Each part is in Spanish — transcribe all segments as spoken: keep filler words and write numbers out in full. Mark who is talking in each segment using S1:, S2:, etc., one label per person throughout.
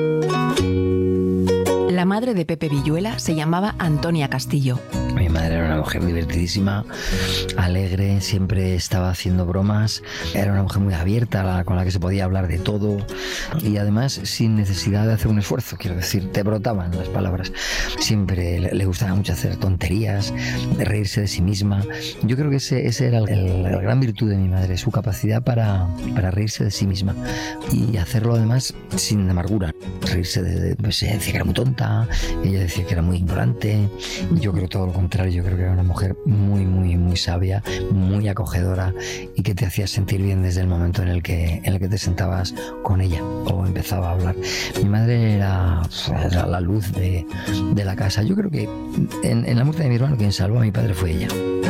S1: La madre de Pepe Villuela se llamaba Antonia Castillo.
S2: Mi madre era una mujer divertidísima, alegre, siempre estaba haciendo bromas. Era una mujer muy abierta, la, con la que se podía hablar de todo y además sin necesidad de hacer un esfuerzo, quiero decir, te brotaban las palabras. Siempre le, le gustaba mucho hacer tonterías, de reírse de sí misma. Yo creo que ese, ese era el, el, la gran virtud de mi madre, su capacidad para, para reírse de sí misma y hacerlo además sin amargura. Reírse de, de pues, ella decía que era muy tonta, ella decía que era muy ignorante. Yo creo todo lo contrario, yo creo que era una mujer muy, muy, muy sabia, muy acogedora y que te hacía sentir bien desde el momento en el que, en el que te sentabas con ella o empezaba a hablar. Mi madre era, era la luz de, de la casa. Yo creo que en, en la muerte de mi hermano quien salvó a mi padre fue ella.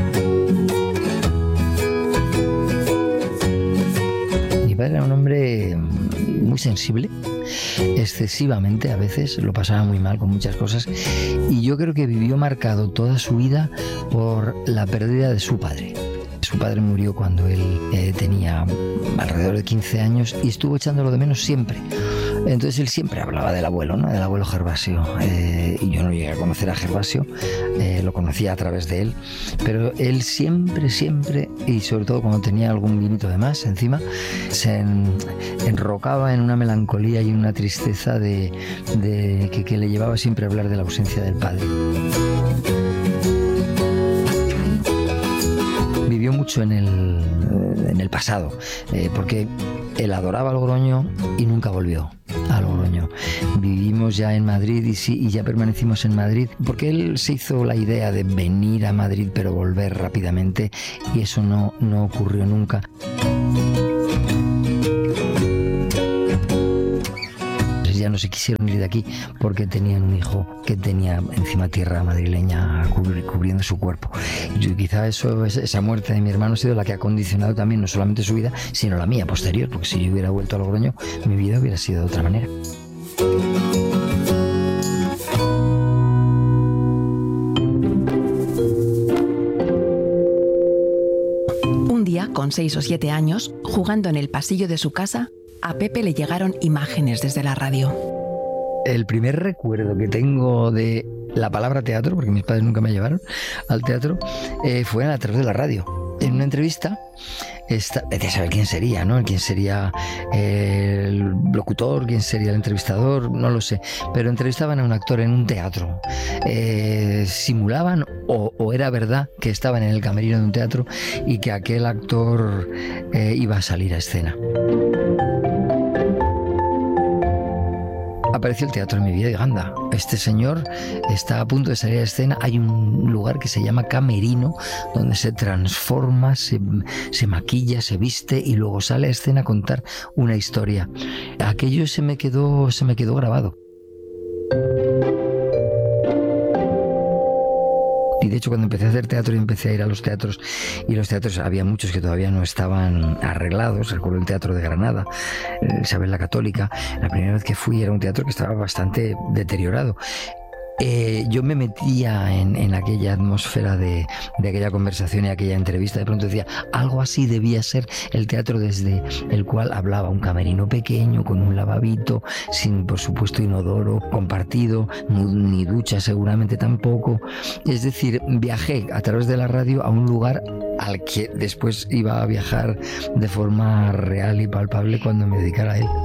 S2: Mi padre era un hombre muy sensible, excesivamente a veces, lo pasaba muy mal con muchas cosas y yo creo que vivió marcado toda su vida por la pérdida de su padre. Su padre murió cuando él eh, tenía alrededor de quince años y estuvo echándolo de menos siempre. Entonces él siempre hablaba del abuelo, ¿no? Del abuelo Gervasio. Eh, y yo no llegué a conocer a Gervasio, eh, lo conocía a través de él. Pero él siempre, siempre, y sobre todo cuando tenía algún vinito de más encima, se en, enrocaba en una melancolía y en una tristeza de, de que, que le llevaba siempre a hablar de la ausencia del padre. Vivió mucho en el, en el pasado, eh, porque él adoraba Logroño y nunca volvió a Logroño. Vivimos ya en Madrid y, sí, y ya permanecimos en Madrid porque él se hizo la idea de venir a Madrid pero volver rápidamente y eso no, no ocurrió nunca. Ya no se quisieron ir de aquí porque tenían un hijo que tenía encima tierra madrileña cubri- cubriendo su cuerpo. Y quizá eso, esa muerte de mi hermano ha sido la que ha condicionado también no solamente su vida, sino la mía posterior, porque si yo hubiera vuelto a Logroño, mi vida hubiera sido de otra manera.
S1: Un día, con seis o siete años, jugando en el pasillo de su casa, a Pepe le llegaron imágenes desde la radio.
S2: El primer recuerdo que tengo de la palabra teatro, porque mis padres nunca me llevaron al teatro, eh, fue a través de la radio. En una entrevista, esta, de saber quién sería, ¿no? Quién sería el locutor, quién sería el entrevistador, no lo sé. Pero entrevistaban a un actor en un teatro. Eh, simulaban o, o era verdad que estaban en el camerino de un teatro y que aquel actor eh, iba a salir a escena. Apareció el teatro en mi vida y anda, este señor está a punto de salir a escena. Hay un lugar que se llama camerino donde se transforma, se, se maquilla, se viste y luego sale a escena a contar una historia. Aquello se me quedó, se me quedó grabado. Y de hecho cuando empecé a hacer teatro y empecé a ir a los teatros, y los teatros había muchos que todavía no estaban arreglados. Recuerdo el Teatro de Granada, Isabel la Católica. La primera vez que fui era un teatro que estaba bastante deteriorado. Eh, yo me metía en, en aquella atmósfera de, de aquella conversación y aquella entrevista. De pronto decía, algo así debía ser el teatro desde el cual hablaba. Un camerino pequeño, con un lavabito, sin, por supuesto, inodoro compartido, ni ducha seguramente tampoco. Es decir, viajé a través de la radio a un lugar al que después iba a viajar de forma real y palpable cuando me dedicara a él.